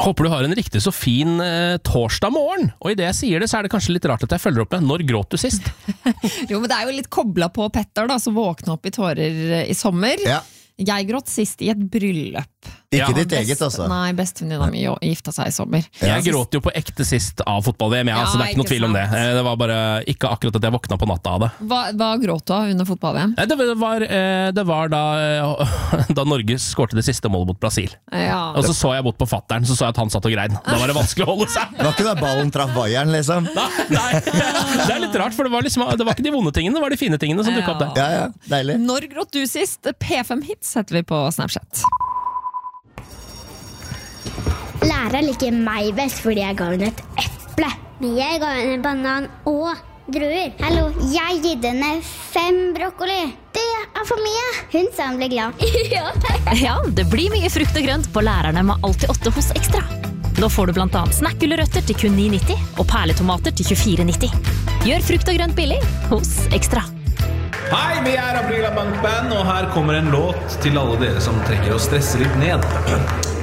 Håper du har en riktig så fin torsdag morgen. Og i det jeg sier det, så det kanskje litt rart at jeg følger opp med når gråt du sist? Jo, men det jo litt koblet på Petter da, som våknet opp i tårer i sommer. Ja. Jeg gråt sist i et bryllup. Ikke ditt eget, altså. Nei, bestevenninna mi gifta seg i sommer. Jeg gråt jo på ekte sist av fotball-VM, så det ikke noe tvil om det. Det var bare ikke akkurat at jeg våkna på natta av det. Hva gråt du av under fotball-VM? Det var da Norge skårte det siste målet mot Brasil. Ja. Og så jeg bort på fatteren, så jeg at han satt og grein. Da var det vanskelig å holde seg. Det var ikke da ballen traff vaieren, liksom? Nei, det litt rart, for det var ikke de vonde tingene, det var de fine tingene som dukket opp der. Ja, deilig. Når gråt du sist? P5 Hits heter vi på Snapchat. Læreren liker meg best fordi jeg ga henne et eple. Men jeg ga henne en banan og druer. Hallo, jeg gitt henne 5 brokkoli. Det for mye. Hun sa hun ble glad. Ja, det blir mye frukt og grønt på lærerne med Alltid 8 hos Ekstra. Nå får du blant annet snackgulrøtter til kun 9,90 og perletomater til 24,90. Gjør frukt og grønt billig hos Ekstra. Hei, vi Aprila Bank Band, og her kommer en låt til alle dere som trenger å stresse litt ned.